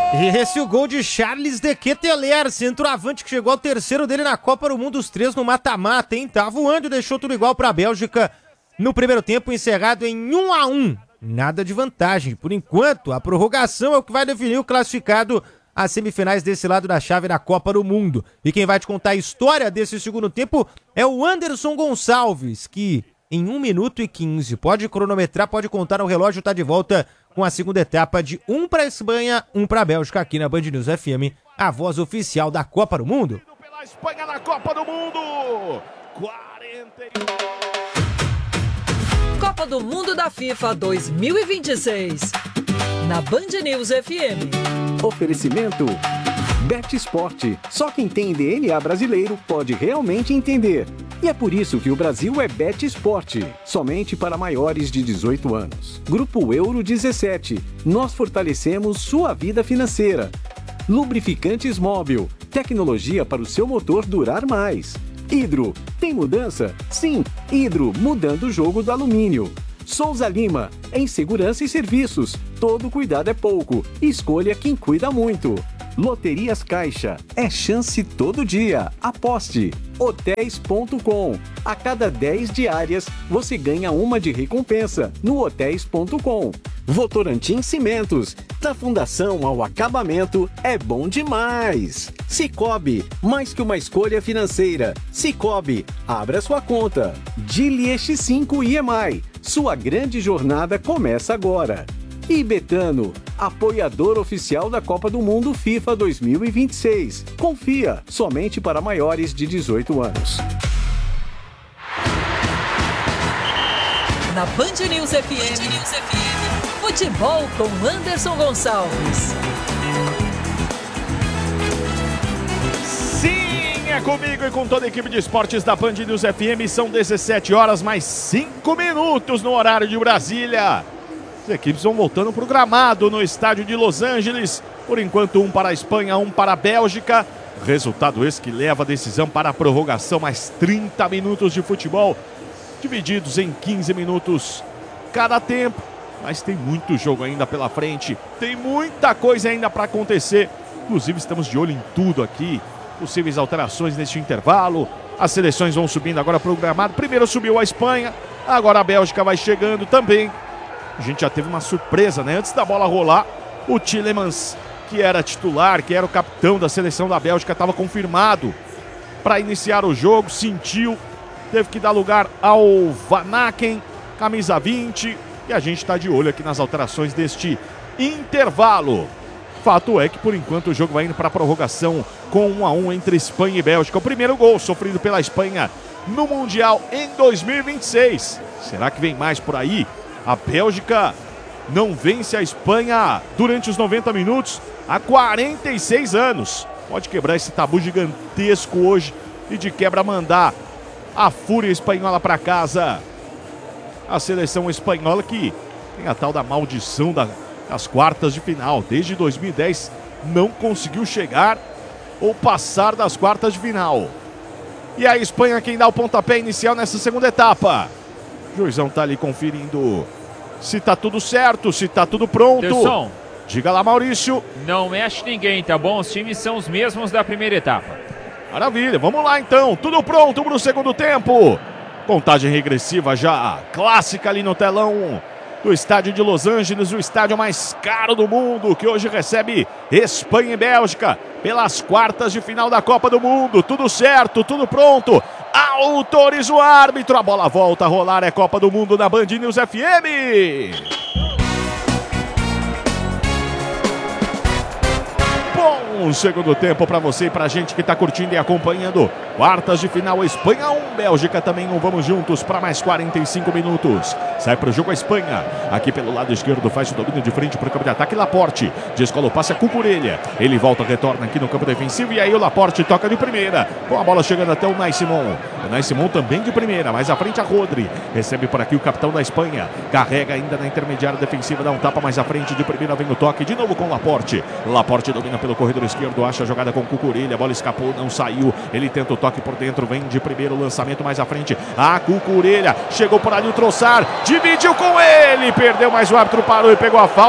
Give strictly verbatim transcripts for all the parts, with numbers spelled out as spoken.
E esse é o gol de Charles de Ketelaere, centroavante que chegou ao terceiro dele na Copa do Mundo, os três no mata-mata, hein? Tá voando e deixou tudo igual pra Bélgica no primeiro tempo, encerrado em um a um. Nada de vantagem. Por enquanto, a prorrogação é o que vai definir o classificado às semifinais desse lado da chave da Copa do Mundo. E quem vai te contar a história desse segundo tempo é o Anderson Gonçalves, que em um minuto e quinze pode cronometrar, pode contar, o relógio tá de volta com a segunda etapa de um para a Espanha, um para a Bélgica, aqui na Band News F M, a voz oficial da Copa do Mundo. Pela Espanha na Copa do Mundo, quarenta e um. Copa do Mundo da FIFA dois mil e vinte e seis, na Band News F M. Oferecimento Bet Sport. Só quem tem D N A brasileiro pode realmente entender. E é por isso que o Brasil é Bet Sport, somente para maiores de dezoito anos. Grupo Euro dezessete, nós fortalecemos sua vida financeira. Lubrificantes Móbil, tecnologia para o seu motor durar mais. Hidro, tem mudança? Sim, Hidro, mudando o jogo do alumínio. Souza Lima, em segurança e serviços, todo cuidado é pouco, escolha quem cuida muito. Loterias Caixa, é chance todo dia, aposte. Hotéis ponto com, a cada dez diárias você ganha uma de recompensa no hotéis ponto com. Votorantim Cimentos, da fundação ao acabamento é bom demais. Cicobi, mais que uma escolha financeira. Cicobi, abra sua conta. Gili X cinco I M I, sua grande jornada começa agora. E Betano, apoiador oficial da Copa do Mundo FIFA dois mil e vinte e seis. Confia, somente para maiores de dezoito anos. Na Band News F M, Band News F M, futebol com Anderson Gonçalves. Sim, é comigo e com toda a equipe de esportes da Band News F M. São dezessete horas mais cinco minutos no horário de Brasília. As equipes vão voltando para o gramado no estádio de Los Angeles. Por enquanto, um para a Espanha, um para a Bélgica. Resultado esse que leva a decisão para a prorrogação. Mais trinta minutos de futebol, divididos em quinze minutos cada tempo. Mas tem muito jogo ainda pela frente. Tem muita coisa ainda para acontecer. Inclusive, estamos de olho em tudo aqui. Possíveis alterações neste intervalo. As seleções vão subindo agora para o gramado. Primeiro subiu a Espanha, agora a Bélgica vai chegando também. A gente já teve uma surpresa, né? Antes da bola rolar, o Tielemans, que era titular, que era o capitão da seleção da Bélgica, estava confirmado para iniciar o jogo, sentiu, teve que dar lugar ao Van Aken, camisa vinte, e a gente está de olho aqui nas alterações deste intervalo. Fato é que, por enquanto, o jogo vai indo para a prorrogação com um a um entre Espanha e Bélgica. O primeiro gol sofrido pela Espanha no Mundial em dois mil e vinte e seis. Será que vem mais por aí? A Bélgica não vence a Espanha durante os noventa minutos há quarenta e seis anos. Pode quebrar esse tabu gigantesco hoje e de quebra mandar a fúria espanhola para casa. A seleção espanhola que tem a tal da maldição da, das quartas de final. Desde dois mil e dez não conseguiu chegar ou passar das quartas de final. E a Espanha quem dá o pontapé inicial nessa segunda etapa. O juizão tá ali conferindo se tá tudo certo, se tá tudo pronto. Anderson, diga lá, Maurício. Não mexe ninguém, tá bom? Os times são os mesmos da primeira etapa. Maravilha, vamos lá então. Tudo pronto pro segundo tempo. Contagem regressiva já clássica ali no telão do estádio de Los Angeles, o estádio mais caro do mundo, que hoje recebe Espanha e Bélgica pelas quartas de final da Copa do Mundo. Tudo certo, tudo pronto. Autoriza o árbitro, a bola volta a rolar, é Copa do Mundo na Band News F M. Bom segundo tempo para você e pra gente que tá curtindo e acompanhando. Quartas de final, Espanha um, Bélgica também um. Vamos juntos para mais quarenta e cinco minutos. Sai pro jogo a Espanha. Aqui pelo lado esquerdo faz o domínio de frente pro campo de ataque. Laporte descola o passe a Cucurella. Ele volta, retorna aqui no campo defensivo. E aí o Laporte toca de primeira. Com a bola chegando até o Nai Simon. O Nai Simon também de primeira. Mais à frente a Rodri. Recebe por aqui o capitão da Espanha. Carrega ainda na intermediária defensiva. Dá um tapa mais à frente de primeira. Vem o toque de novo com o Laporte. Laporte domina pelo corredor esquerdo. Acha a jogada com Cucurella. A bola escapou, não saiu. Ele tenta o toque por dentro. Vem de primeiro lançamento mais à frente. A Cucurella. Chegou por ali o Trossard. Dividiu com ele. Perdeu, mas o árbitro parou e pegou a falta.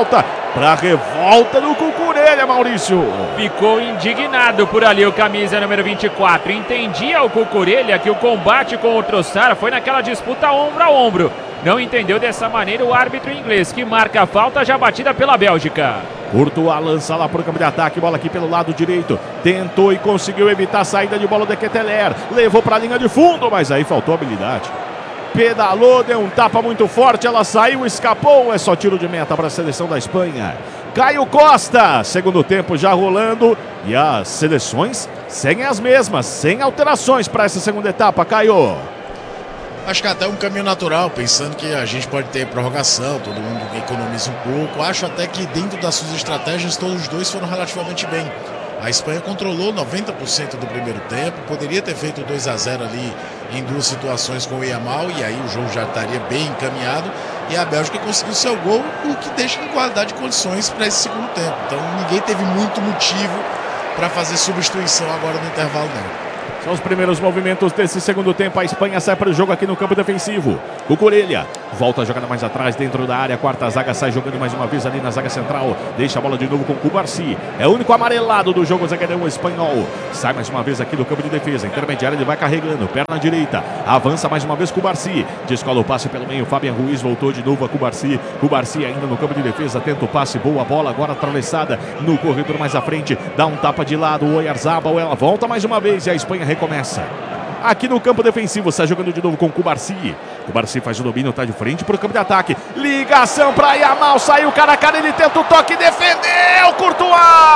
para revolta do Cucurella, Maurício. Ficou indignado por ali o camisa número vinte e quatro. Entendia o Cucurella que o combate com o Trossard foi naquela disputa ombro a ombro. Não entendeu dessa maneira o árbitro inglês, que marca a falta já batida pela Bélgica. Courtois lança lá para o campo de ataque, bola aqui pelo lado direito. Tentou e conseguiu evitar a saída de bola do Ketelaere. Levou para a linha de fundo, mas aí faltou habilidade. Pedalou, deu um tapa muito forte, ela saiu, escapou. É só tiro de meta para a seleção da Espanha. Caio Costa, segundo tempo já rolando. E as seleções seguem as mesmas, sem alterações para essa segunda etapa, Caio. Acho que até um caminho natural, pensando que a gente pode ter prorrogação, todo mundo economiza um pouco. Acho até que dentro das suas estratégias, todos os dois foram relativamente bem. A Espanha controlou noventa por cento do primeiro tempo, poderia ter feito dois a zero ali em duas situações com o Yamal, e aí o jogo já estaria bem encaminhado, e a Bélgica conseguiu seu gol, o que deixa em igualdade de condições para esse segundo tempo. Então ninguém teve muito motivo para fazer substituição agora no intervalo, não. São os primeiros movimentos desse segundo tempo. A Espanha sai para o jogo aqui no campo defensivo. Cucurella volta a jogada mais atrás, dentro da área. A quarta zaga sai jogando mais uma vez ali na zaga central. Deixa a bola de novo com o Cubarsí. É o único amarelado do jogo, o zagueirão espanhol. Sai mais uma vez aqui do campo de defesa. Intermediária, ele vai carregando. Perna direita. Avança mais uma vez Cubarsí. Descola o passe pelo meio. Fabian Ruiz voltou de novo a Cubarsí. Cubarsí ainda no campo de defesa. Tenta o passe. Boa bola. Agora atravessada no corredor mais à frente. Dá um tapa de lado. O Oyarzabal. Ela volta mais uma vez. E a Espanha recomeça. Aqui no campo defensivo, está jogando de novo com o Cubarsí. Cubarsí faz o domínio, está de frente para o campo de ataque. Ligação para Yamal, saiu cara a cara, ele tenta o toque, defendeu, Courtois!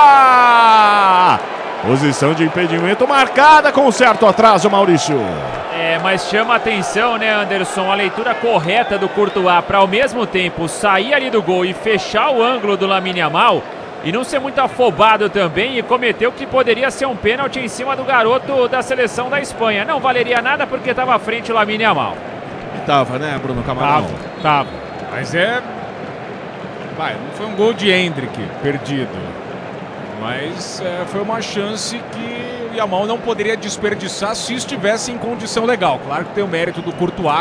Posição de impedimento marcada com certo atraso, Maurício. É, mas chama a atenção, né, Anderson, a leitura correta do Courtois para ao mesmo tempo sair ali do gol e fechar o ângulo do Lamine Yamal. E não ser muito afobado também e cometeu o que poderia ser um pênalti em cima do garoto da seleção da Espanha. Não valeria nada porque estava à frente o Lamine Yamal. Tava, né, Bruno Camarão? Tava, tava. Mas é... Vai, não foi um gol de Hendrick perdido. Mas é, foi uma chance que o Yamal não poderia desperdiçar se estivesse em condição legal. Claro que tem o mérito do Courtois.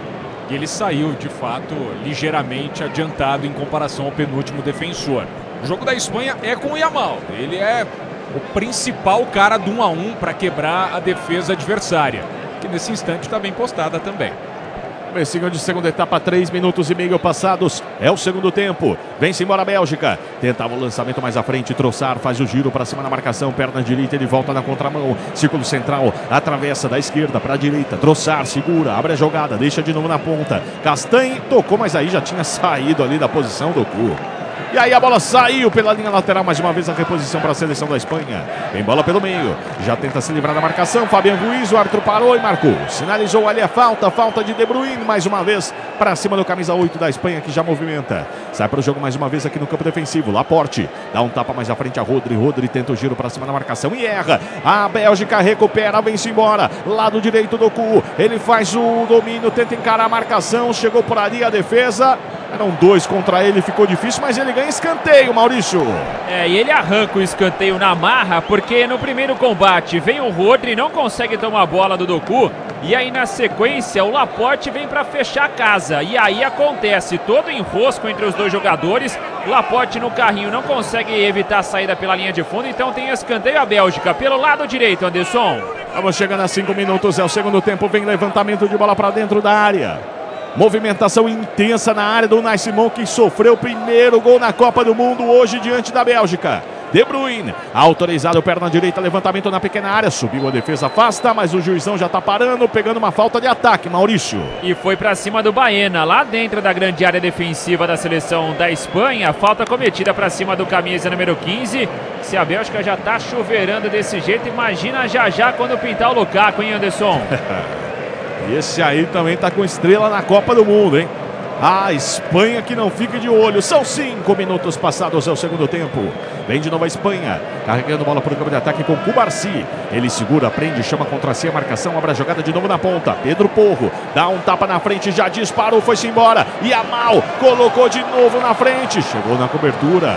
E ele saiu, de fato, ligeiramente adiantado em comparação ao penúltimo defensor. O jogo da Espanha é com o Yamal. Ele é o principal cara do um a um para quebrar a defesa adversária, que nesse instante está bem postada também. Comecinho de segunda etapa, três minutos e meio passados. É o segundo tempo. Vem-se embora a Bélgica. Tentava o lançamento mais à frente. Trossard faz o giro para cima na marcação. Perna direita, ele volta na contramão. Círculo central, atravessa da esquerda para a direita. Trossard segura, abre a jogada, deixa de novo na ponta. Castanhe tocou, mas aí já tinha saído ali da posição do cu. E aí a bola saiu pela linha lateral, mais uma vez a reposição para a seleção da Espanha. Vem bola pelo meio, já tenta se livrar da marcação. Fabian Ruiz, o árbitro parou e marcou. Sinalizou ali a falta, falta de De Bruyne, mais uma vez para cima do camisa oito da Espanha, que já movimenta. Sai para o jogo mais uma vez aqui no campo defensivo. Laporte dá um tapa mais à frente a Rodri. Rodri tenta o giro para cima da marcação e erra. A Bélgica recupera, vem-se embora. Lado direito do cu, ele faz o domínio, tenta encarar a marcação. Chegou por ali a defesa. Eram dois contra ele, ficou difícil, mas ele ganha escanteio, Maurício. É, e ele arranca o escanteio na marra, porque no primeiro combate vem o Rodri, não consegue tomar a bola do Doku, e aí na sequência o Laporte vem para fechar a casa. E aí acontece todo o enrosco entre os dois jogadores. O Laporte no carrinho não consegue evitar a saída pela linha de fundo, então tem escanteio a Bélgica pelo lado direito, Anderson. Vamos chegando a cinco minutos, é o segundo tempo, vem levantamento de bola para dentro da área. Movimentação intensa na área do Unai Simon, que sofreu o primeiro gol na Copa do Mundo hoje diante da Bélgica. De Bruyne, autorizado, perna direita, levantamento na pequena área, subiu a defesa, afasta, mas o juizão já tá parando, pegando uma falta de ataque, Maurício. E foi pra cima do Baena, lá dentro da grande área defensiva da seleção da Espanha, falta cometida pra cima do camisa número quinze. Se a Bélgica já tá chuveirando desse jeito, imagina já já quando pintar o Lukaku, hein, Anderson? Esse aí também tá com estrela na Copa do Mundo, hein? A Espanha que não fica de olho. São cinco minutos passados ao segundo tempo. Vem de novo a Espanha, carregando bola para o campo de ataque com Cubarsí. Ele segura, prende, chama contra si a marcação, abre a jogada de novo na ponta. Pedro Porro dá um tapa na frente, já disparou, foi-se embora. Yamal colocou de novo na frente, chegou na cobertura.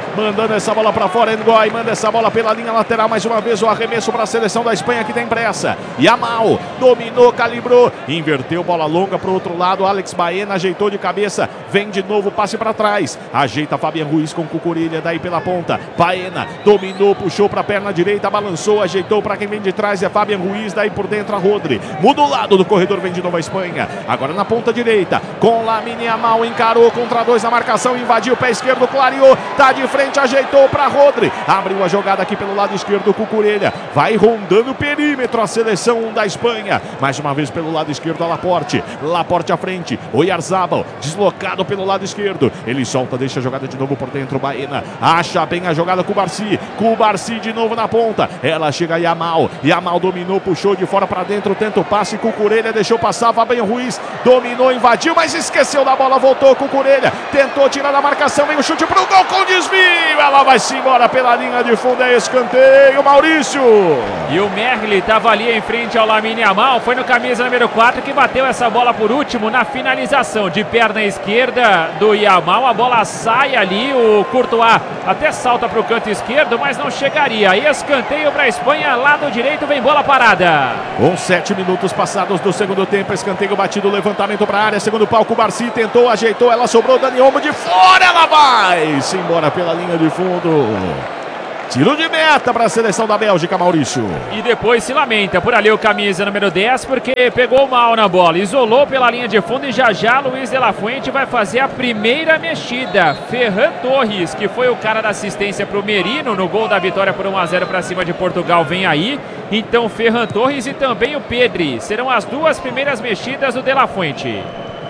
mandando essa bola para fora, N'Goi, manda essa bola pela linha lateral, mais uma vez o arremesso para a seleção da Espanha que tem pressa. Yamal dominou, calibrou, inverteu, bola longa para o outro lado, Alex Baena ajeitou de cabeça, vem de novo, passe para trás, ajeita Fabian Ruiz com Cucurella, daí pela ponta, Baena dominou, puxou para a perna direita, balançou, ajeitou para quem vem de trás, é Fabian Ruiz, daí por dentro a Rodri, muda o lado do corredor, vem de novo a Espanha, agora na ponta direita, com Lamine Yamal, encarou contra dois na marcação, invadiu o pé esquerdo, clareou, tá de frente, ajeitou para Rodri, abriu a jogada aqui pelo lado esquerdo, Cucurella, vai rondando o perímetro a seleção da Espanha, mais uma vez pelo lado esquerdo a Laporte, Laporte à frente, Oyarzabal, deslocado pelo lado esquerdo, ele solta, deixa a jogada de novo por dentro, Baena, acha bem a jogada com o Barsi, com o Barsi de novo na ponta, ela chega a Yamal, Yamal dominou, puxou de fora para dentro, tenta o passe, Cucurella deixou passar, Fabian Ruiz, dominou, invadiu, mas esqueceu da bola, voltou, Cucurella, tentou tirar da marcação, vem o chute pro gol com desvio, ela vai-se embora pela linha de fundo, é escanteio, Maurício. E o Merli estava ali em frente ao Lamine Yamal, foi no camisa número quatro que bateu essa bola por último na finalização de perna esquerda do Yamal, a bola sai ali, o Courtois até salta para o canto esquerdo, mas não chegaria, escanteio para a Espanha, lado direito, vem bola parada. Com sete minutos passados do segundo tempo, escanteio batido, levantamento para a área, segundo palco, Barsi tentou, ajeitou, ela sobrou, Dani Olmo de fora, ela vai-se embora pela linha de fundo. Tiro de meta para a seleção da Bélgica, Maurício. E depois se lamenta por ali o camisa número dez, porque pegou mal na bola, isolou pela linha de fundo e já já Luiz de la Fuente vai fazer a primeira mexida. Ferran Torres, que foi o cara da assistência para o Merino no gol da vitória por um a zero para cima de Portugal, vem aí. Então Ferran Torres e também o Pedri serão as duas primeiras mexidas do de la Fuente.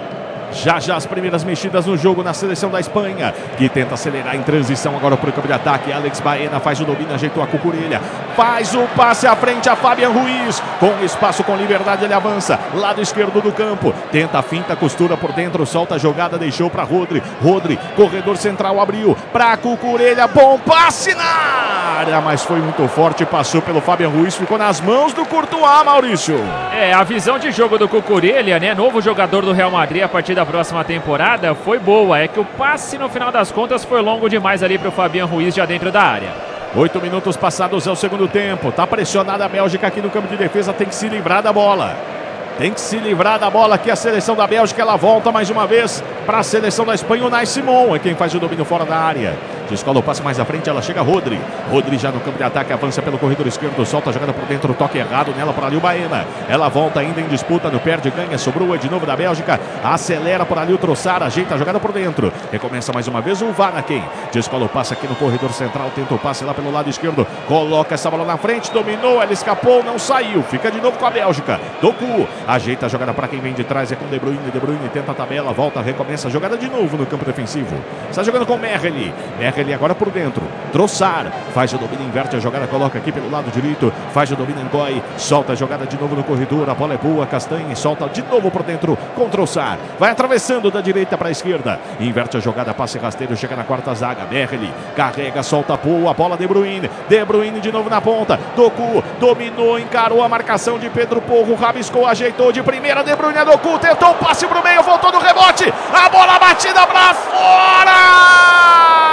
Já já as primeiras mexidas no jogo na seleção da Espanha, que tenta acelerar em transição agora para o campo de ataque. Alex Baena faz o domínio, ajeitou a Cucurella, faz o passe à frente a Fabian Ruiz, com espaço, com liberdade, ele avança, lado esquerdo do campo, tenta a finta, costura por dentro, solta a jogada, deixou para Rodri, Rodri, corredor central, abriu para Cucurella, bom passe na área, mas foi muito forte, passou pelo Fabian Ruiz, ficou nas mãos do Courtois, Maurício. É, a visão de jogo do Cucurella, né, novo jogador do Real Madrid a partir da próxima temporada, foi boa, é que o passe no final das contas foi longo demais ali para o Fabian Ruiz já dentro da área. Oito minutos passados é o segundo tempo, tá pressionada a Bélgica aqui no campo de defesa, tem que se livrar da bola. Tem que se livrar da bola aqui a seleção da Bélgica, ela volta mais uma vez para a seleção da Espanha, o Unai Simon é quem faz o domínio fora da área. Descola o passe mais à frente, ela chega a Rodri. Rodri já no campo de ataque, avança pelo corredor esquerdo, solta a jogada por dentro, toque errado nela por ali o Baena. Ela volta ainda em disputa, no perde, ganha, sobrou de novo da Bélgica, acelera por ali o Trossard, ajeita a jogada por dentro. Recomeça mais uma vez o Vanaken. Descola o passe aqui no corredor central, tenta o passe lá pelo lado esquerdo, coloca essa bola na frente, dominou, ela escapou, não saiu, fica de novo com a Bélgica. Doku ajeita a jogada para quem vem de trás, é com De Bruyne, De Bruyne tenta a tabela, volta, recomeça a jogada de novo no campo defensivo. Está jogando com Merli. Merli agora por dentro, Trossard faz o domínio, inverte a jogada, coloca aqui pelo lado direito, faz o domínio, N'Goi, solta a jogada de novo no corredor, a bola é boa, Castanhe solta de novo por dentro com Trossard, vai atravessando da direita para a esquerda, inverte a jogada, passe rasteiro, chega na quarta zaga, Merli carrega, solta, boa, a bola De Bruyne, De Bruyne de novo na ponta, Doku dominou, encarou a marcação de Pedro Porro, rabiscou, ajeitou de primeira, De Bruyne, Doku tentou o passe pro meio, voltou no rebote, a bola batida para fora!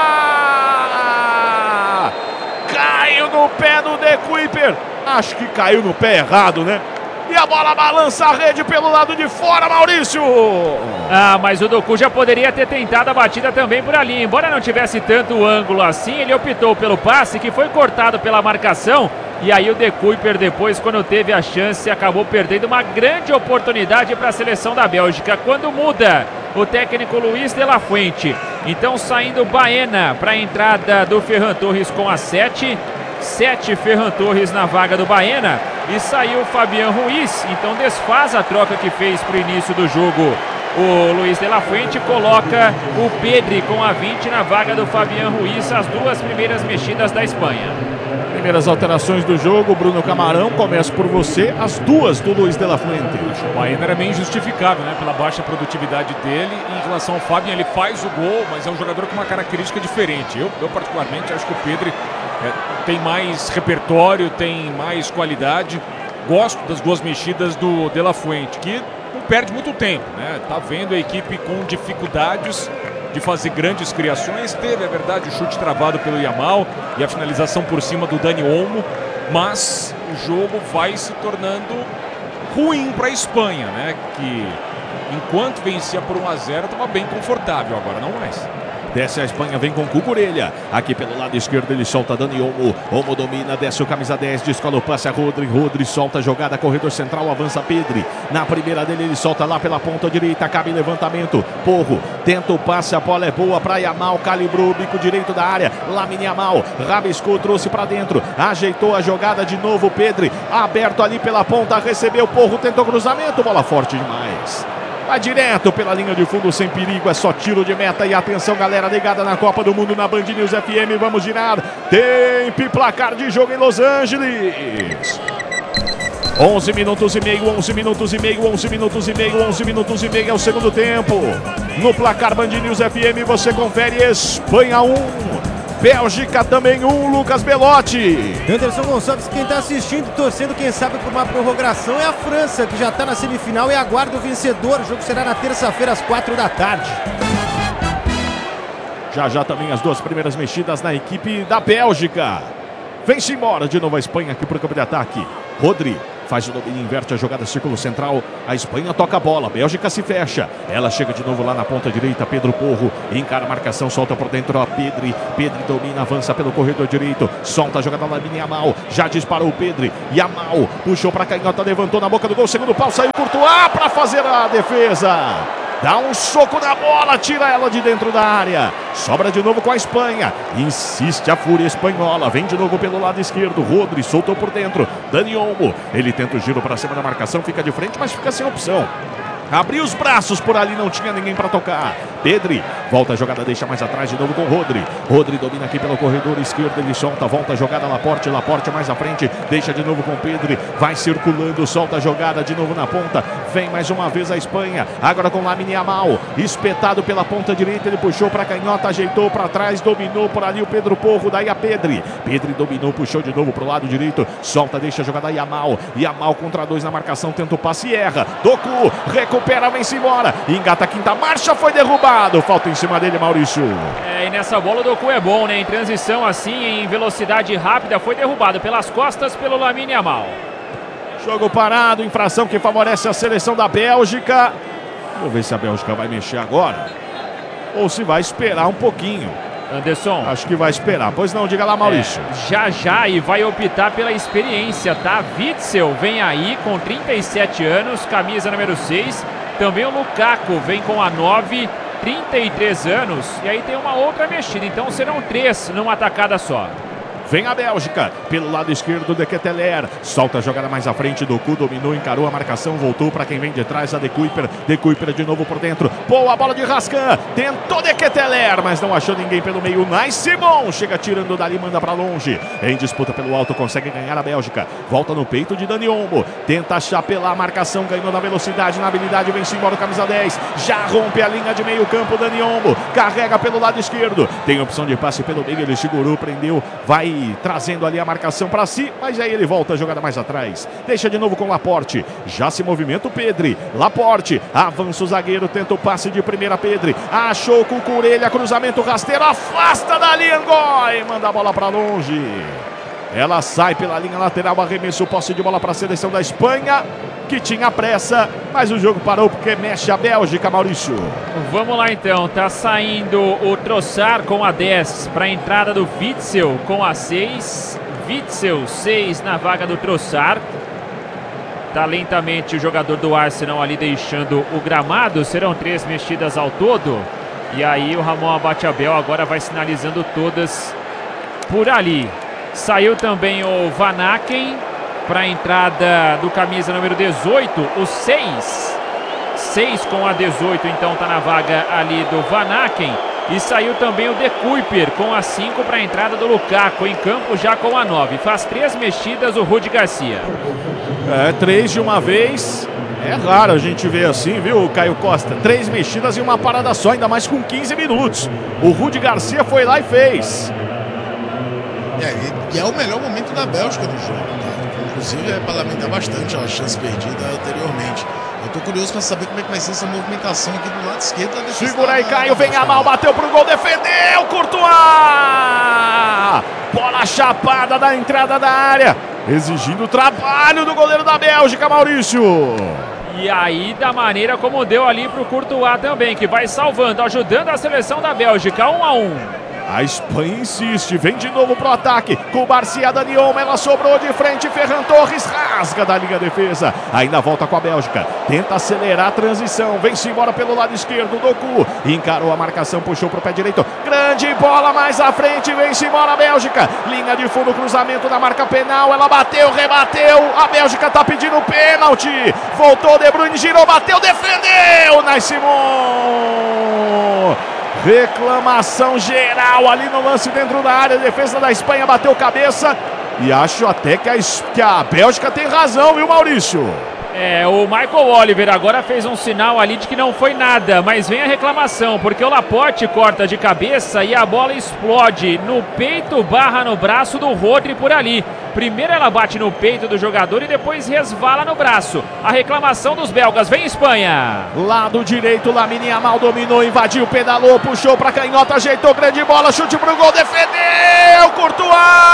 Caiu no pé do De Kuyper, acho que caiu no pé errado, né? E a bola balança a rede pelo lado de fora, Maurício! Ah, mas o Doku já poderia ter tentado a batida também por ali. Embora não tivesse tanto ângulo assim, ele optou pelo passe que foi cortado pela marcação. E aí o De Kuyper depois, quando teve a chance, acabou perdendo uma grande oportunidade para a seleção da Bélgica. Quando muda o técnico Luiz de la Fuente. Então saindo Baena para a entrada do Ferran Torres com a sete. sete Ferran Torres na vaga do Baena. E saiu Fabian Ruiz. Então desfaz a troca que fez para o início do jogo o Luiz de la Fuente, coloca o Pedri com a vinte na vaga do Fabian Ruiz, as duas primeiras mexidas da Espanha. Primeiras alterações do jogo, Bruno Camarão, começo por você, as duas do Luiz de la Fuente. O Baena era meio injustificável, né, pela baixa produtividade dele. Em relação ao Fabian, ele faz o gol, mas é um jogador com uma característica diferente. Eu, eu particularmente, acho que o Pedri é, tem mais repertório, tem mais qualidade. Gosto das duas mexidas do de la Fuente, que não perde muito tempo, né? Tá vendo a equipe com dificuldades de fazer grandes criações. Teve, é verdade, o chute travado pelo Yamal e a finalização por cima do Dani Olmo, mas o jogo vai se tornando ruim para a Espanha, né? Que enquanto vencia por um a zero estava bem confortável, agora não mais. Desce a Espanha, vem com Cucurella. Aqui pelo lado esquerdo ele solta Dani Olmo. Olmo domina, desce o camisa dez, descola o passe a Rodri. Rodri solta a jogada, corredor central, avança Pedri. Na primeira dele ele solta lá pela ponta direita, cabe levantamento. Porro, tenta o passe, a bola é boa para Yamal, calibrou o bico direito da área. Lamine Yamal, rabiscou, trouxe para dentro. Ajeitou a jogada de novo, Pedri. Aberto ali pela ponta, recebeu Porro, tentou cruzamento, bola forte demais. Vai direto pela linha de fundo sem perigo, é só tiro de meta. E atenção, galera ligada na Copa do Mundo na Band News F M, vamos girar. Tempo e placar de jogo em Los Angeles. onze minutos e meio, onze minutos e meio, onze minutos e meio, onze minutos e meio é o segundo tempo. No placar Band News F M você confere Espanha um, Bélgica também um, Lucas Belotti. Anderson Gonçalves, quem está assistindo, torcendo, quem sabe por uma prorrogação, é a França, que já está na semifinal e aguarda o vencedor. O jogo será na terça-feira às quatro da tarde. Já já também as duas primeiras mexidas na equipe da Bélgica. Vem-se embora de novo a Espanha aqui para o campo de ataque. Rodri faz o domínio, inverte a jogada, círculo central. A Espanha toca a bola, a Bélgica se fecha. Ela chega de novo lá na ponta direita. Pedro Porro encara a marcação, solta por dentro a Pedri. Pedri domina, avança pelo corredor direito. Solta a jogada lá, Lamine Yamal. Já disparou o Pedri. Yamal puxou para a canhota, levantou na boca do gol. Segundo pau, saiu Courtois para fazer a defesa. Dá um soco na bola, tira ela de dentro da área. Sobra de novo com a Espanha. Insiste a fúria espanhola. Vem de novo pelo lado esquerdo. Rodri soltou por dentro. Dani Olmo. Ele tenta o giro para cima da marcação. Fica de frente, mas fica sem opção. Abriu os braços por ali, não tinha ninguém para tocar. Pedri volta a jogada, deixa mais atrás de novo com Rodri. Rodri domina aqui pelo corredor esquerdo, ele solta, volta a jogada, Laporte, Laporte mais à frente, deixa de novo com Pedri, vai circulando, solta a jogada de novo na ponta. Vem mais uma vez a Espanha, agora com Lamine Yamal, espetado pela ponta direita, ele puxou para a canhota, ajeitou para trás, dominou por ali o Pedro Porro, daí a Pedri. Pedri dominou, puxou de novo para o lado direito, solta, deixa a jogada Yamal. Yamal contra dois na marcação, tenta o passe e erra. Doku, recupera, vem-se embora, engata a quinta marcha, foi derrubado, falta em cima dele, Maurício. É, e nessa bola o Doku é bom, né? Em transição assim, em velocidade rápida, foi derrubado pelas costas pelo Lamine Yamal. Jogo parado, infração que favorece a seleção da Bélgica. Vamos ver se a Bélgica vai mexer agora ou se vai esperar um pouquinho. Anderson. Acho que vai esperar. Pois não, diga lá, Maurício. É, já já e vai optar pela experiência, tá? Witzel vem aí com trinta e sete anos, camisa número seis. Também o Lukaku vem com a nove, trinta e três anos. E aí tem uma outra mexida, então serão três numa tacada só. Vem a Bélgica, pelo lado esquerdo, De Ketelaere, solta a jogada mais à frente, Doku dominou, encarou a marcação, voltou para quem vem de trás, a De Kuyper, De Kuyper de novo por dentro, boa bola de Rascan, tentou De Ketelaere, mas não achou ninguém pelo meio, Nai Simon, chega tirando dali, manda para longe, em disputa pelo alto, consegue ganhar a Bélgica, volta no peito de Dani Olmo, tenta chapelar a marcação, ganhou na velocidade, na habilidade, vem-se embora o camisa dez, já rompe a linha de meio campo, Dani Olmo, carrega pelo lado esquerdo, tem opção de passe pelo meio, ele segurou, prendeu, vai trazendo ali a marcação para si, mas aí ele volta a jogada mais atrás, deixa de novo com Laporte, já se movimenta o Pedri, Laporte, avança o zagueiro, tenta o passe de primeira, Pedri, achou com Cucurella, cruzamento rasteiro, afasta dali Ngoy, manda a bola para longe, ela sai pela linha lateral, arremesso, posse de bola para a seleção da Espanha, que tinha pressa, mas o jogo parou porque mexe a Bélgica, Maurício. Vamos lá então, tá saindo o Trossard com a dez para a entrada do Witzel com a seis, Witzel seis na vaga do Trossard. Tá lentamente o jogador do Arsenal ali deixando o gramado, serão três mexidas ao todo. E aí o Ramon Abateabel agora vai sinalizando todas por ali. Saiu também o Van Aken para a entrada do camisa número dezoito, o seis. seis com a dezoito, então tá na vaga ali do Van Aken. E saiu também o De Kuyper com a cinco para a entrada do Lukaku, em campo já com a nove. Faz três mexidas o Rudi Garcia. É, três de uma vez. É raro a gente ver assim, viu, Caio Costa? Três mexidas e uma parada só, ainda mais com quinze minutos. O Rudi Garcia foi lá e fez. É, e é o melhor momento da Bélgica do jogo, tá? Inclusive é para lamentar bastante a chance perdida anteriormente. Eu tô curioso para saber como é que vai ser essa movimentação aqui do lado esquerdo da defesa. Segura aí, da- Caio, da vem Bélgica. Yamal, bateu pro gol, defendeu, Courtois! Bola chapada da entrada da área, exigindo o trabalho do goleiro da Bélgica, Maurício. E aí, da maneira como deu ali pro Courtois também, que vai salvando, ajudando a seleção da Bélgica, um a um. A Espanha insiste, vem de novo pro ataque, com o Barcia Dani Olmo, ela sobrou de frente, Ferran Torres rasga da linha defesa, ainda volta com a Bélgica, tenta acelerar a transição, vem-se embora pelo lado esquerdo, Doku, encarou a marcação, puxou pro pé direito, grande bola mais à frente, vem-se embora a Bélgica, linha de fundo, cruzamento da marca penal, ela bateu, rebateu, a Bélgica tá pedindo pênalti, voltou, De Bruyne girou, bateu, defendeu, Nai Simon! Reclamação geral ali no lance dentro da área. A defesa da Espanha bateu cabeça. E acho até que a, que a Bélgica tem razão, viu, Maurício? É, o Michael Oliver agora fez um sinal ali de que não foi nada, mas vem a reclamação, porque o Laporte corta de cabeça e a bola explode no peito barra no braço do Rodri por ali. Primeiro ela bate no peito do jogador e depois resvala no braço. A reclamação dos belgas, vem Espanha. Lado direito, Lamine Yamal dominou, invadiu, pedalou, puxou pra canhota, ajeitou, grande bola, chute pro gol, defendeu, Courtois!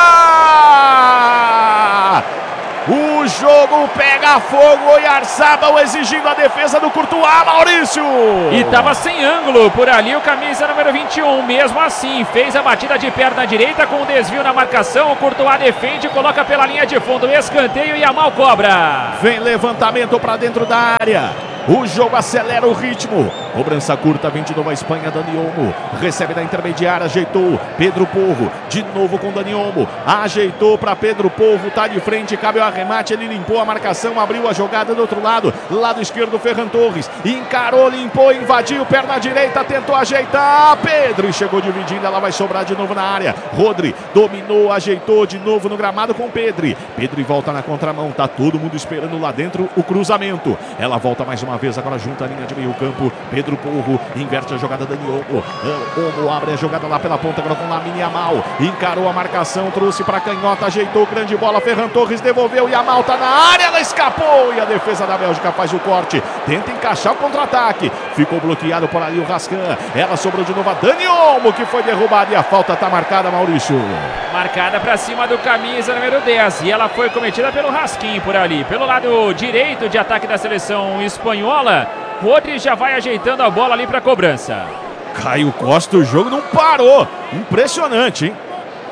O jogo pega fogo, Oyarzabal exigindo a defesa do Courtois, Maurício! E tava sem ângulo por ali o camisa número vinte e um, mesmo assim fez a batida de perna direita com um desvio na marcação, o Courtois defende, coloca pela linha de fundo, escanteio e Yamal cobra. Vem levantamento pra dentro da área. O jogo acelera o ritmo. Cobrança curta, vem de novo a Espanha, Dani Olmo. Recebe da intermediária, ajeitou. Pedro Porro, de novo com Dani Olmo. Ajeitou para Pedro Porro, tá de frente, cabe o arremate. Ele limpou a marcação, abriu a jogada do outro lado. Lado esquerdo, Ferran Torres. Encarou, limpou, invadiu, perna direita, tentou ajeitar. Pedro e chegou dividindo, ela vai sobrar de novo na área. Rodri dominou, ajeitou de novo no gramado com Pedri. Pedri volta na contramão, tá todo mundo esperando lá dentro o cruzamento. Ela volta mais uma vez, agora junta a linha de meio campo. Pedro Porro inverte a jogada, Dani Olmo. Olmo abre a jogada lá pela ponta, agora com Lamine Yamal. Encarou a marcação, trouxe para canhota, ajeitou, grande bola. Ferran Torres devolveu, Yamal tá na área, ela escapou e a defesa da Bélgica faz o corte. Tenta encaixar o contra-ataque. Ficou bloqueado por ali o Rascan. Ela sobrou de novo a Dani Olmo, que foi derrubada e a falta tá marcada, Maurício. Marcada para cima do camisa número dez e ela foi cometida pelo Raskin por ali. Pelo lado direito de ataque da seleção espanhola, Rodri já vai ajeitando a bola ali para cobrança. Caio Costa, o jogo não parou. Impressionante, hein?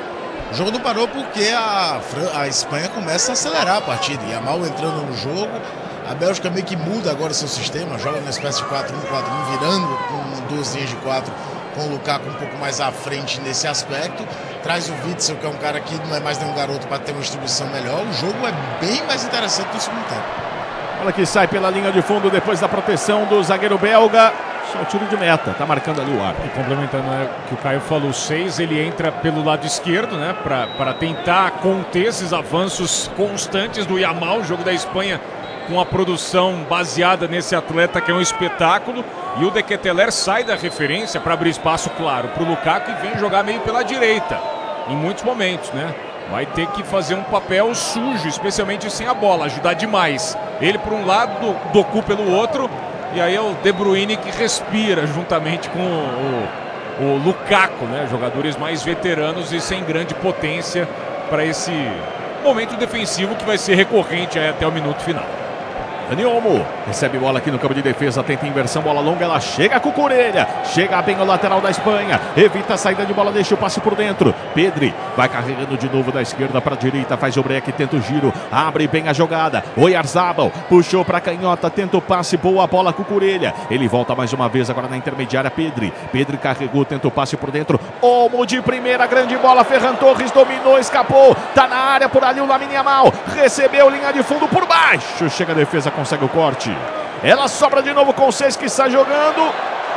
O jogo não parou porque a, Fran- a Espanha começa a acelerar a partida. Yamal entrando no jogo. A Bélgica meio que muda agora seu sistema, joga numa espécie de quatro um quatro um, virando com duas linhas de quatro, com o Lukaku um pouco mais à frente nesse aspecto. Traz o Witzel, que é um cara que não é mais nenhum garoto, para ter uma distribuição melhor. O jogo é bem mais interessante no segundo tempo. Olha que sai pela linha de fundo depois da proteção do zagueiro belga. Só o tiro de meta, tá marcando ali o ar. E complementando né, o que o Caio falou, o seis ele entra pelo lado esquerdo, né, para tentar conter esses avanços constantes do Yamal, o jogo da Espanha com a produção baseada nesse atleta que é um espetáculo, e o De Ketelaere sai da referência para abrir espaço, claro, para o Lukaku, e vem jogar meio pela direita, em muitos momentos, né? Vai ter que fazer um papel sujo, especialmente sem a bola, ajudar demais. Ele por um lado, o Doku pelo outro, e aí é o De Bruyne que respira juntamente com o, o, o Lukaku, né? Jogadores mais veteranos e sem grande potência para esse momento defensivo que vai ser recorrente aí até o minuto final. Dani Olmo recebe bola aqui no campo de defesa, tenta inversão, bola longa, ela chega com o Orelha, chega bem ao lateral da Espanha, evita a saída de bola, deixa o passe por dentro. Pedri vai carregando de novo da esquerda para a direita, faz o break, tenta o giro, abre bem a jogada. Oyarzabal puxou para a canhota, tenta o passe, boa bola com o Orelha. Ele volta mais uma vez agora na intermediária, Pedri. Pedri carregou, tenta o passe por dentro. Olmo de primeira, grande bola, Ferran Torres dominou, escapou, tá na área por ali o Lamine Yamal, recebeu linha de fundo por baixo, chega a defesa, consegue o corte. Ela sobra de novo com o seis que está jogando.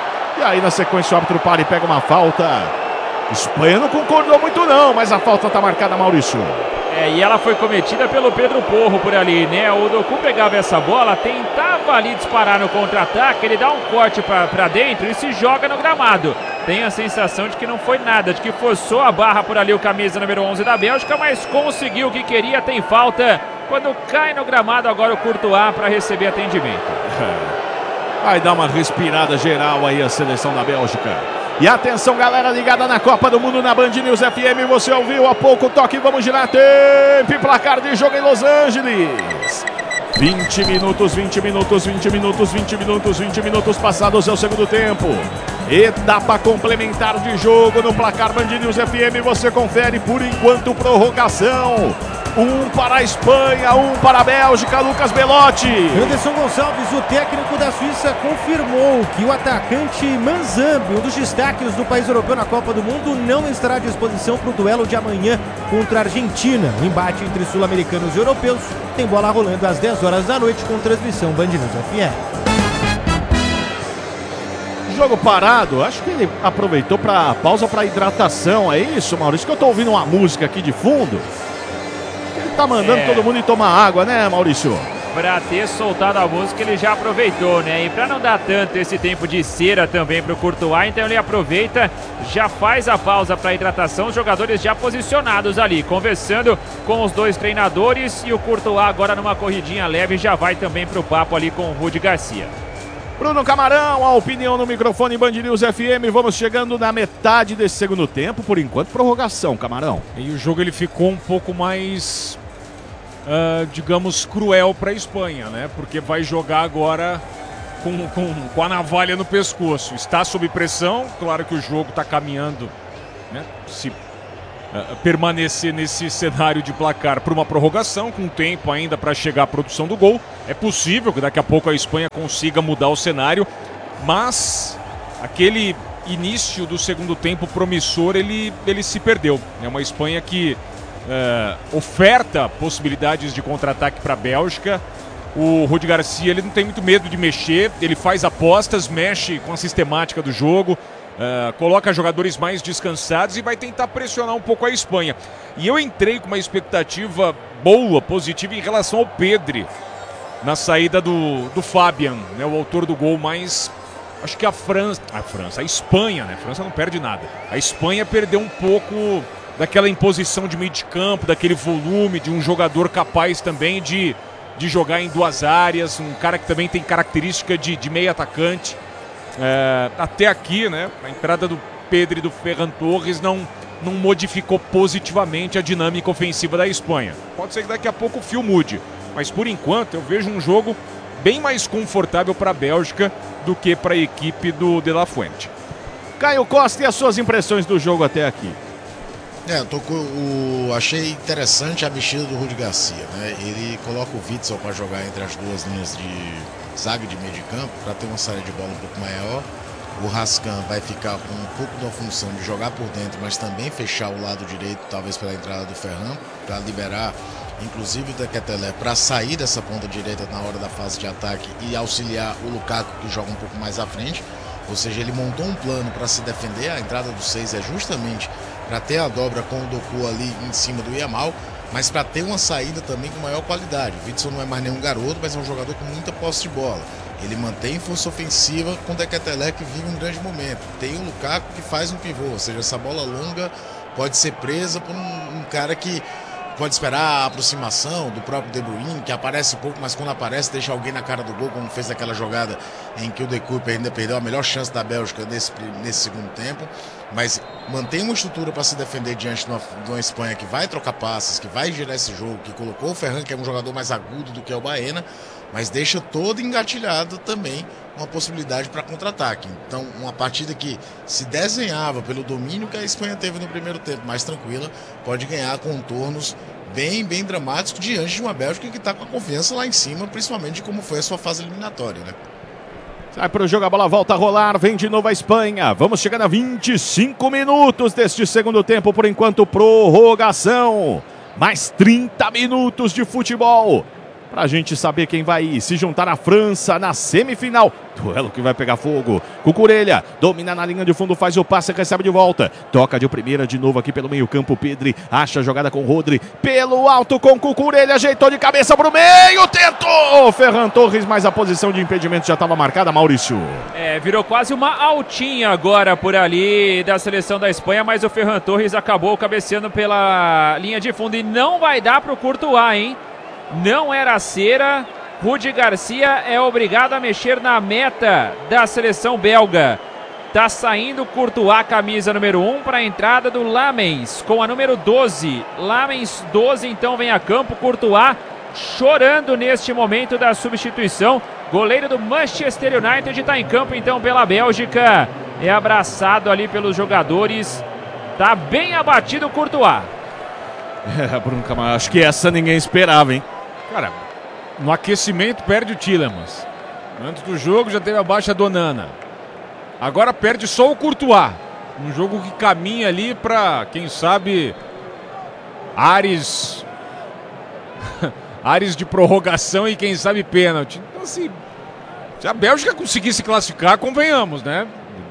E aí na sequência o árbitro para e pega uma falta. Espanha não concordou muito não, mas a falta está marcada, Maurício. É, e ela foi cometida pelo Pedro Porro por ali, né? O Doku pegava essa bola, tentava ali disparar no contra-ataque, ele dá um corte para dentro e se joga no gramado. Tem a sensação de que não foi nada, de que forçou a barra por ali o camisa número onze da Bélgica, mas conseguiu o que queria, tem falta. Quando cai no gramado agora o Courtois para receber atendimento. Vai dar uma respirada geral aí a seleção da Bélgica. E atenção, galera ligada na Copa do Mundo na Band News F M. Você ouviu há pouco o toque, vamos girar tempo e placar de jogo em Los Angeles. vinte minutos, vinte minutos, vinte minutos, vinte minutos, vinte minutos passados é o segundo tempo. Etapa complementar de jogo no placar Band News F M. Você confere por enquanto prorrogação. Um para a Espanha, um para a Bélgica. Lucas Belotti. Anderson Gonçalves, o técnico da Suíça, confirmou que o atacante Manzambi, um dos destaques do país europeu na Copa do Mundo, não estará à disposição para o duelo de amanhã contra a Argentina. O embate entre sul-americanos e europeus tem bola rolando às dez horas da noite com transmissão Band News F M. Jogo parado, acho que ele aproveitou para pausa para hidratação, é isso, Maurício? Que eu tô ouvindo uma música aqui de fundo. Ele tá mandando é. todo mundo ir tomar água, né, Maurício? Pra ter soltado a música, ele já aproveitou, né? E pra não dar tanto esse tempo de cera também pro Courtois, então ele aproveita, já faz a pausa pra hidratação, os jogadores já posicionados ali, conversando com os dois treinadores, e o Courtois agora numa corridinha leve já vai também pro papo ali com o Rudi Garcia. Bruno Camarão, a opinião no microfone Band News F M. Vamos chegando na metade desse segundo tempo. Por enquanto, prorrogação, Camarão. E o jogo ele ficou um pouco mais, uh, digamos, cruel para a Espanha, né? Porque vai jogar agora com, com, com a navalha no pescoço. Está sob pressão. Claro que o jogo está caminhando, né? Se uh, permanecer nesse cenário de placar por uma prorrogação, com tempo ainda para chegar à produção do gol. É possível que daqui a pouco a Espanha consiga mudar o cenário, mas aquele início do segundo tempo promissor, ele, ele se perdeu. É uma Espanha que uh, oferta possibilidades de contra-ataque para a Bélgica. O Rudi Garcia, ele não tem muito medo de mexer, ele faz apostas, mexe com a sistemática do jogo, uh, coloca jogadores mais descansados e vai tentar pressionar um pouco a Espanha. E eu entrei com uma expectativa boa, positiva em relação ao Pedri, na saída do, do Fabian, né, o autor do gol, mas acho que a França, a França, a Espanha, né, a França não perde nada. A Espanha perdeu um pouco daquela imposição de meio de campo, daquele volume, de um jogador capaz também de, de jogar em duas áreas, um cara que também tem característica de, de meio atacante. É, até aqui, né, a entrada do Pedri e do Ferran Torres não, não modificou positivamente a dinâmica ofensiva da Espanha. Pode ser que daqui a pouco o fio mude. Mas por enquanto eu vejo um jogo bem mais confortável para a Bélgica do que para a equipe do De La Fuente. Caio Costa, e as suas impressões do jogo até aqui? É, eu tô com o... achei interessante a mexida do Rudi Garcia, né? Ele coloca o Witsel para jogar entre as duas linhas de zaga de meio de campo para ter uma saída de bola um pouco maior. O Rascan vai ficar com um pouco da função de jogar por dentro, mas também fechar o lado direito, talvez pela entrada do Ferran, para liberar inclusive o Dequetelé para sair dessa ponta direita na hora da fase de ataque e auxiliar o Lukaku, que joga um pouco mais à frente. Ou seja, ele montou um plano para se defender. A entrada do seis é justamente para ter a dobra com o Doku ali em cima do Yamal, mas para ter uma saída também com maior qualidade. O Witsel não é mais nenhum garoto, mas é um jogador com muita posse de bola. Ele mantém força ofensiva com o Dequetelé, que vive um grande momento. Tem o Lukaku, que faz um pivô, ou seja, essa bola longa pode ser presa por um, um cara que pode esperar a aproximação do próprio De Bruyne, que aparece pouco, mas quando aparece deixa alguém na cara do gol, como fez aquela jogada em que o De Cooper ainda perdeu a melhor chance da Bélgica nesse, nesse segundo tempo. Mas mantém uma estrutura para se defender diante de uma, de uma Espanha que vai trocar passes, que vai girar esse jogo, que colocou o Ferran, que é um jogador mais agudo do que o Baena, mas deixa todo engatilhado também uma possibilidade para contra-ataque. Então, uma partida que se desenhava pelo domínio que a Espanha teve no primeiro tempo, mais tranquila, pode ganhar contornos bem, bem dramáticos diante de uma Bélgica que está com a confiança lá em cima, principalmente de como foi a sua fase eliminatória, né? Sai para o jogo, a bola volta a rolar, vem de novo a Espanha. Vamos chegar a vinte e cinco minutos deste segundo tempo, por enquanto prorrogação. Mais trinta minutos de futebol. Pra gente saber quem vai se juntar à França na semifinal. Duelo que vai pegar fogo. Cucurella domina na linha de fundo, faz o passe, recebe de volta. Toca de primeira de novo aqui pelo meio campo. Pedri acha a jogada com o Rodri. Pelo alto com Cucurella, ajeitou de cabeça pro meio. Tentou Ferran Torres, mas a posição de impedimento já estava marcada, Maurício. É, virou quase uma altinha agora por ali da seleção da Espanha, mas o Ferran Torres acabou cabeceando pela linha de fundo e não vai dar pro Courtois, hein? Não era cera, Rudi Garcia é obrigado a mexer na meta da seleção belga. Tá saindo Courtois, camisa número um, para a entrada do Lamens, com a número doze. Lamens doze, então, vem a campo. Courtois chorando neste momento da substituição. Goleiro do Manchester United está em campo, então, pela Bélgica. É abraçado ali pelos jogadores. Tá bem abatido o Courtois. É, Bruno Camargo, acho que essa ninguém esperava, hein? Cara, no aquecimento perde o Tielemans. Antes do jogo já teve a baixa do Onana. Agora perde só o Courtois. Um jogo que caminha ali para, quem sabe, ares... ares de prorrogação e quem sabe pênalti. Então, assim, se a Bélgica conseguir se classificar, convenhamos, né?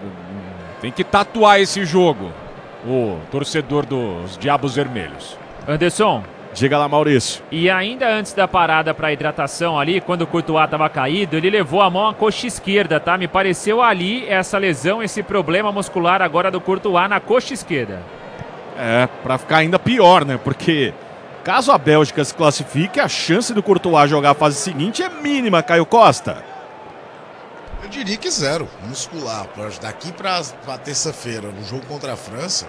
Tem que tatuar esse jogo, o torcedor dos Diabos Vermelhos. Anderson. Diga lá, Maurício. E ainda antes da parada para hidratação ali, quando o Courtois estava caído, ele levou a mão à coxa esquerda, tá? Me pareceu ali essa lesão, esse problema muscular agora do Courtois na coxa esquerda. É, pra ficar ainda pior, né? Porque caso a Bélgica se classifique, a chance do Courtois jogar a fase seguinte é mínima, Caio Costa. Eu diria que zero, muscular. Daqui para terça-feira, no jogo contra a França,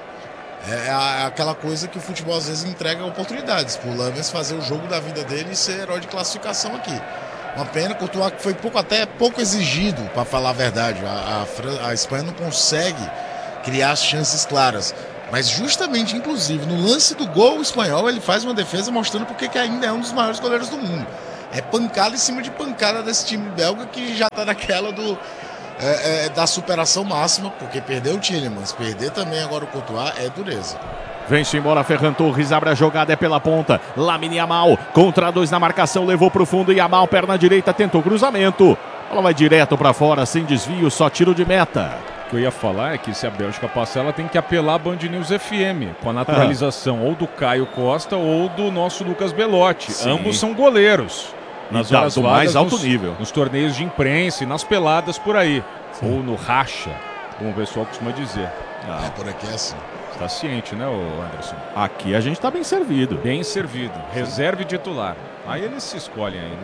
é aquela coisa que o futebol às vezes entrega oportunidades. Por Lamens fazer o jogo da vida dele e ser herói de classificação aqui. Uma pena, Courtois que foi pouco, até pouco exigido, para falar a verdade. A, a, a Espanha não consegue criar chances claras. Mas justamente, inclusive, no lance do gol espanhol, ele faz uma defesa mostrando porque que ainda é um dos maiores goleiros do mundo. É pancada em cima de pancada desse time belga que já está naquela do... É, é, da superação máxima, porque perdeu o Tielemans, perder também agora o Courtois é dureza. Vem-se embora Ferran Torres, abre a jogada, é pela ponta. Lamine Yamal, contra dois na marcação, levou pro fundo e Yamal, perna direita, tentou cruzamento. Ela vai direto para fora, sem desvio, só tiro de meta. O que eu ia falar é que se a Bélgica passar, ela tem que apelar a Band News F M, com a naturalização ah. ou do Caio Costa ou do nosso Lucas Belotti. Sim. Ambos são goleiros. Nas e horas do vagas, mais alto nos, nível. Nos torneios de imprensa e nas peladas por aí. Sim. Ou no racha, como o pessoal costuma dizer. Ah, é por aqui é assim. Está ciente, né, Anderson? Aqui a gente está bem servido. Bem servido. Reserva e titular. Aí eles se escolhem aí,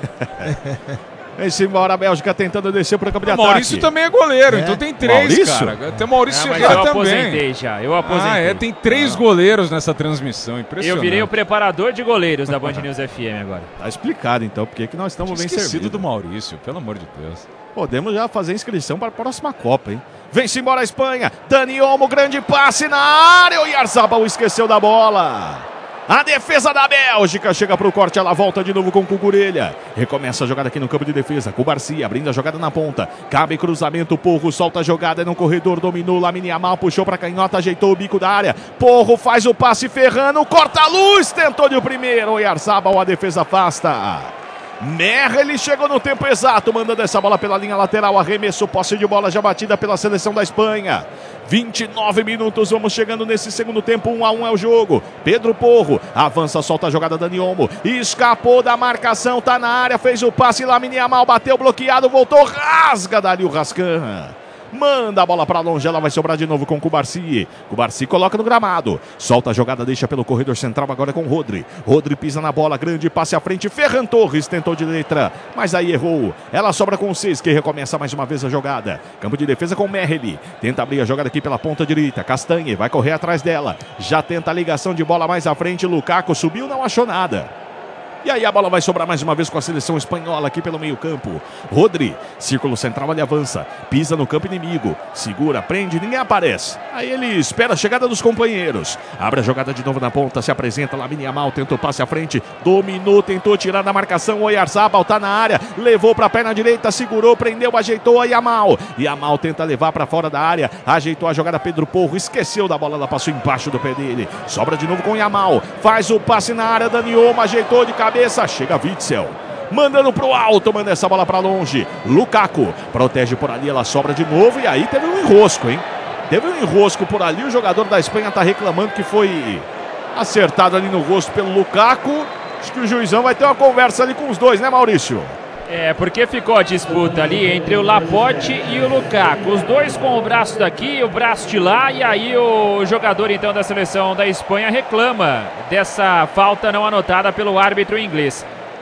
né? Vem-se embora a Bélgica tentando descer para o campo de ataque. Maurício também é goleiro, é? então tem três, Maurício? cara. Tem Maurício Não, mas Ferreira eu também. aposentei já, eu aposentei. Ah, é, tem três Não. goleiros nessa transmissão, impressionante. Eu virei o preparador de goleiros da Band News F M agora. Tá explicado então, porque que nós estamos bem servidos. do Maurício, pelo amor de Deus. Podemos já fazer inscrição para a próxima Copa, hein? Vem-se embora a Espanha, Dani Olmo, grande passe na área, o Oyarzabal esqueceu da bola. A defesa da Bélgica chega para o corte, ela volta de novo com o Cucurella. Recomeça a jogada aqui no campo de defesa, com o Garcia abrindo a jogada na ponta. Cabe cruzamento, Porro solta a jogada no corredor, dominou, Lamine Yamal, puxou para a canhota, ajeitou o bico da área. Porro faz o passe, Ferrano, corta a luz, tentou de primeiro, Oyarzabal, a defesa afasta. Merra, ele chegou no tempo exato, mandando essa bola pela linha lateral, arremesso, posse de bola já batida pela seleção da Espanha. vinte e nove minutos, vamos chegando nesse segundo tempo, um a um é o jogo. Pedro Porro, avança, solta a jogada, Dani Olmo, escapou da marcação, tá na área, fez o passe, Lamine Yamal, bateu bloqueado, voltou, rasga dali o Rascan. Manda a bola para longe, ela vai sobrar de novo com o Cubarsi. Cubarsi coloca no gramado. Solta a jogada, deixa pelo corredor central agora com o Rodri. Rodri pisa na bola, grande passe à frente. Ferran Torres tentou de letra, mas aí errou. Ela sobra com o Seis, que recomeça mais uma vez a jogada. Campo de defesa com o Merreli. Tenta abrir a jogada aqui pela ponta direita. Castanhe vai correr atrás dela. Já tenta a ligação de bola mais à frente. Lukaku subiu, não achou nada. E aí a bola vai sobrar mais uma vez com a seleção espanhola aqui pelo meio campo. Rodri, círculo central, ele avança, pisa no campo inimigo, segura, prende, ninguém aparece. Aí ele espera a chegada dos companheiros. Abre a jogada de novo na ponta, se apresenta, Lamine Yamal, tentou passe à frente, dominou, tentou tirar da marcação, Oyarzabal tá na área, levou para a perna direita, segurou, prendeu, ajeitou a Yamal. Yamal tenta levar para fora da área, ajeitou a jogada Pedro Porro, esqueceu da bola, ela passou embaixo do pé dele. Sobra de novo com Yamal, faz o passe na área, Dani Olmo ajeitou de cabeça. Cabeça, chega Witzel, mandando pro alto, manda essa bola para longe. Lukaku protege por ali, ela sobra de novo e aí teve um enrosco, hein? Teve um enrosco por ali, o jogador da Espanha tá reclamando que foi acertado ali no rosto pelo Lukaku. Acho que o juizão vai ter uma conversa ali com os dois, né, Maurício? É, porque ficou a disputa ali entre o Laporte e o Lukaku. Os dois com o braço daqui, o braço de lá. E aí o jogador então da seleção da Espanha reclama dessa falta não anotada pelo árbitro inglês.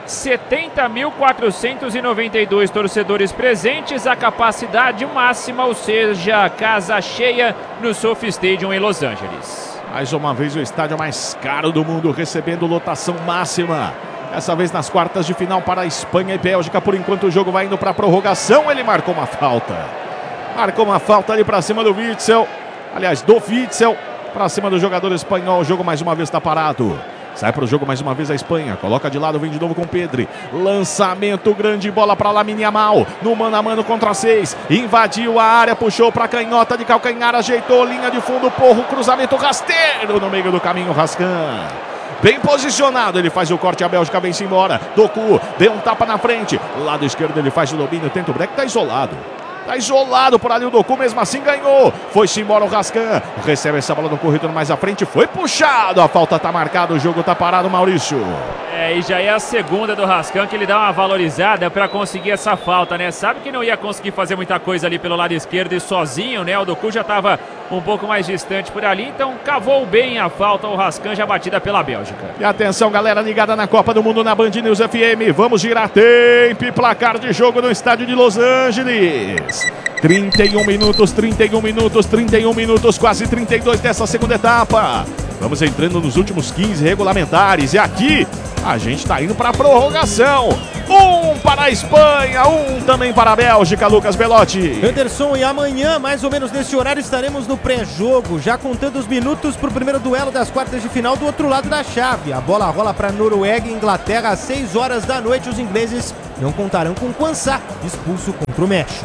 setenta mil quatrocentos e noventa e dois torcedores presentes, a capacidade máxima, ou seja, casa cheia no Sophie Stadium em Los Angeles. Mais uma vez o estádio mais caro do mundo, recebendo lotação máxima. Dessa vez nas quartas de final para a Espanha e Bélgica. Por enquanto o jogo vai indo para a prorrogação. Ele marcou uma falta. Marcou uma falta ali para cima do Witsel. Aliás, do Witsel para cima do jogador espanhol. O jogo mais uma vez está parado. Sai para o jogo mais uma vez a Espanha. Coloca de lado, vem de novo com Pedri. Lançamento grande, bola para Lamine Yamal. No mano a mano contra seis. Invadiu a área, puxou para canhota de calcanhar. Ajeitou, linha de fundo, Porro. Cruzamento rasteiro no meio do caminho, Rascan. Bem posicionado, ele faz o corte, a Bélgica vem-se embora. Doku deu um tapa na frente. Lado esquerdo ele faz o domínio, tenta o break, tá isolado. Tá isolado por ali o Doku, mesmo assim ganhou. Foi-se embora o Rascan. Recebe essa bola no corredor mais à frente. Foi puxado, a falta tá marcada, o jogo tá parado, Maurício. É, e já é a segunda do Rascan que ele dá uma valorizada para conseguir essa falta, né? Sabe que não ia conseguir fazer muita coisa ali pelo lado esquerdo e sozinho, né? O Doku já tava um pouco mais distante por ali, então cavou bem a falta, o Rascan já batida pela Bélgica. E atenção, galera ligada na Copa do Mundo na Band News F M. Vamos girar tempo e placar de jogo no estádio de Los Angeles. trinta e um minutos, trinta e um minutos, trinta e um minutos, quase trinta e dois dessa segunda etapa. Vamos entrando nos últimos quinze regulamentares. E aqui a gente tá indo para a prorrogação. Um para a Espanha, um também para a Bélgica, Lucas Belotti. Anderson, e amanhã, mais ou menos nesse horário, estaremos no pré-jogo, já contando os minutos para o primeiro duelo das quartas de final do outro lado da chave. A bola rola para Noruega e Inglaterra às seis horas da noite. Os ingleses não contarão com Quansah, expulso contra o México.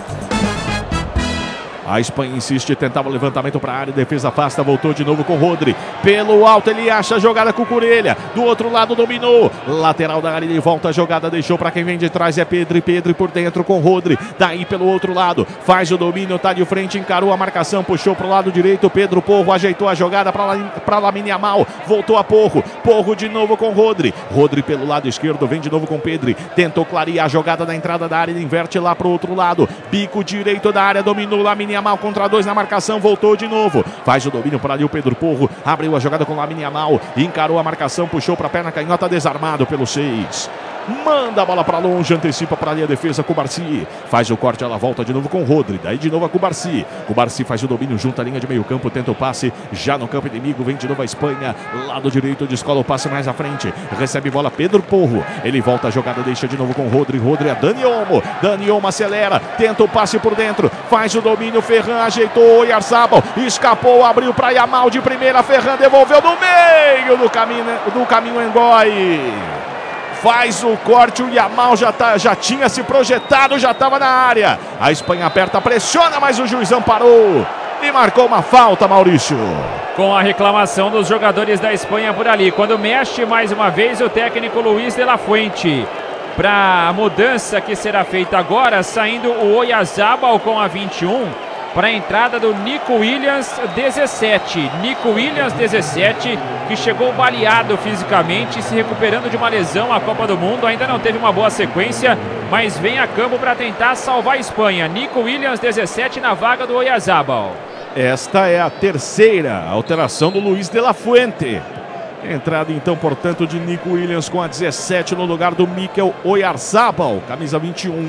A Espanha insiste, tentava o levantamento para a área, defesa afasta, voltou de novo com Rodri. Pelo alto ele acha a jogada com Curelha. Do outro lado dominou. Lateral da área, ele volta a jogada, deixou para quem vem de trás, é Pedri. Pedri por dentro com Rodri. Daí pelo outro lado, faz o domínio, tá de frente, encarou a marcação, puxou pro lado direito. Pedro Porro ajeitou a jogada para Lamine Yamal. Voltou a Porro. Porro de novo com Rodri. Rodri pelo lado esquerdo, vem de novo com Pedri. Tentou clarear a jogada na entrada da área, ele inverte lá pro outro lado. Bico direito da área, dominou Lamine Yamal contra dois na marcação, voltou de novo, faz o domínio por ali o Pedro Porro, abriu a jogada com Lamine Yamal, encarou a marcação, puxou para a perna canhota, desarmado pelo seis. Manda a bola para longe, antecipa para ali a defesa, Cubarsi. Faz o corte, ela volta de novo com Rodri. Daí de novo a Cubarsi. Cubarsi faz o domínio junto à linha de meio campo, tenta o passe. Já no campo inimigo, vem de novo a Espanha. Lado direito, descola o passe mais à frente. Recebe bola Pedro Porro. Ele volta a jogada, deixa de novo com Rodri. Rodri é Dani Olmo. Dani Olmo acelera, tenta o passe por dentro. Faz o domínio, Ferran ajeitou. Oyarzabal escapou, abriu para Yamal de primeira. Ferran devolveu no meio do caminho, do caminho Engoi. Faz o corte, o Yamal já, tá, já tinha se projetado, já estava na área. A Espanha aperta, pressiona, mas o juizão parou e marcou uma falta, Maurício. Com a reclamação dos jogadores da Espanha por ali. Quando mexe mais uma vez o técnico Luiz de la Fuente. Para a mudança que será feita agora, saindo o Oyarzabal com a vinte e um. Para a entrada do Nico Williams, dezessete. Nico Williams, dezessete, que chegou baleado fisicamente, se recuperando de uma lesão à Copa do Mundo. Ainda não teve uma boa sequência, mas vem a campo para tentar salvar a Espanha. Nico Williams, dezessete, na vaga do Oyarzabal. Esta é a terceira alteração do Luiz de la Fuente. Entrada então, portanto, de Nico Williams com a dezessete no lugar do Mikel Oyarzabal, camisa vinte e um,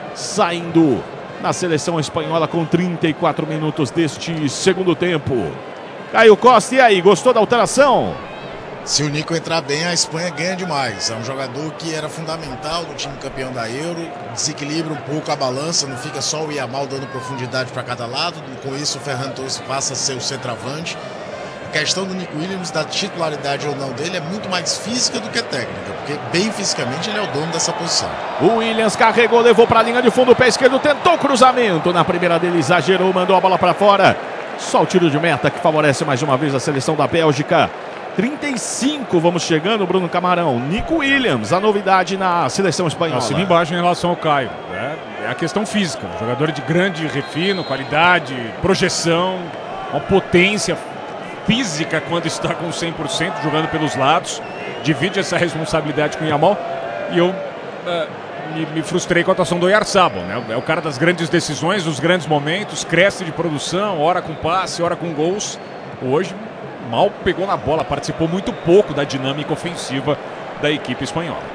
saindo na seleção espanhola com trinta e quatro minutos deste segundo tempo. Caio Costa, e aí, gostou da alteração? Se o Nico entrar bem, a Espanha ganha demais. É um jogador que era fundamental no time campeão da Euro, desequilibra um pouco a balança, não fica só o Yamal dando profundidade para cada lado. Com isso, o Ferran Torres passa a ser o centroavante. A questão do Nico Williams, da titularidade ou não dele, é muito mais física do que técnica, porque bem fisicamente ele é o dono dessa posição. O Williams carregou, levou para a linha de fundo, pé esquerdo, tentou cruzamento. Na primeira dele, exagerou, mandou a bola para fora. Só o tiro de meta que favorece mais uma vez a seleção da Bélgica. trinta e cinco, vamos chegando, Bruno Camarão. Nico Williams, a novidade na seleção espanhola. Assina embaixo em relação ao Caio. É, é a questão física. Jogador de grande refino, qualidade, projeção, uma potência física quando está com cem por cento, jogando pelos lados. Divide essa responsabilidade com o Yamal. E eu uh, me, me frustrei com a atuação do Oyarzabal, né? É o cara das grandes decisões, dos grandes momentos, cresce de produção, hora com passe, hora com gols. Hoje, mal pegou na bola, participou muito pouco da dinâmica ofensiva da equipe espanhola.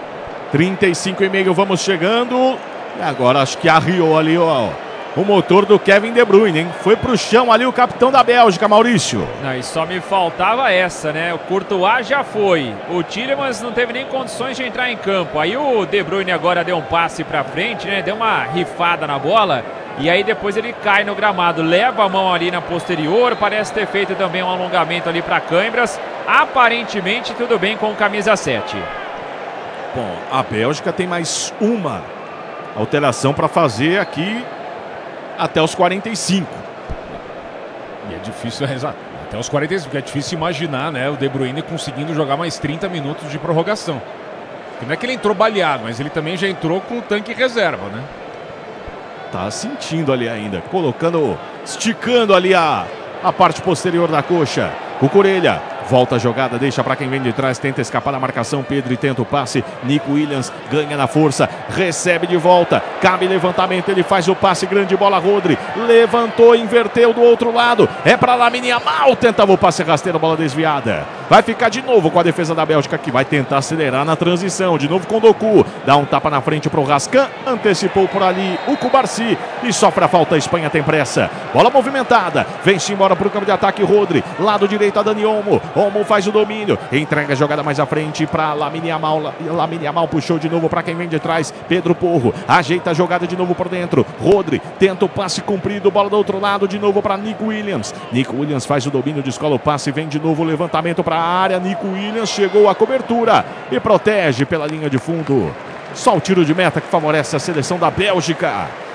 trinta e cinco e meio, vamos chegando. E agora acho que arriou ali, ó. O motor do Kevin De Bruyne, hein? Foi pro chão ali o capitão da Bélgica, Maurício. Não, e só me faltava essa, né? O Courtois já foi. O Tielemans não teve nem condições de entrar em campo. Aí o De Bruyne agora deu um passe pra frente, né? Deu uma rifada na bola. E aí depois ele cai no gramado. Leva a mão ali na posterior. Parece ter feito também um alongamento ali pra câimbras. Aparentemente tudo bem com o camisa sete. Bom, a Bélgica tem mais uma alteração para fazer aqui até os quarenta e cinco. E é difícil, exato, até os quarenta e cinco, é difícil imaginar, né, o De Bruyne conseguindo jogar mais trinta minutos de prorrogação. Porque não é que ele entrou baleado, mas ele também já entrou com o tanque reserva, né? Tá sentindo ali ainda, colocando, esticando ali a, a parte posterior da coxa. O Corelha volta a jogada, deixa para quem vem de trás, tenta escapar da marcação, Pedro tenta o passe, Nico Williams ganha na força, recebe de volta, cabe levantamento, ele faz o passe, grande bola, Rodri, levantou, inverteu do outro lado, é para Lamine Yamal, tentava o passe rasteiro, bola desviada, vai ficar de novo com a defesa da Bélgica, que vai tentar acelerar na transição, de novo com o Doku, dá um tapa na frente para o Rascan, antecipou por ali o Cubarsi e sofre a falta, a Espanha tem pressa, bola movimentada, vem-se embora para o campo de ataque, Rodri, lado direito a Dani Olmo, Olmo faz o domínio, entrega a jogada mais à frente para Lamine Yamal, Lamine Yamal puxou de novo para quem vem de trás, Pedro Porro, ajeita a jogada de novo por dentro, Rodri, tenta o passe comprido, bola do outro lado, de novo para Nico Williams, Nico Williams faz o domínio, descola o passe, vem de novo o levantamento para a área, Nico Williams chegou à cobertura e protege pela linha de fundo, só o tiro de meta que favorece a seleção da Bélgica.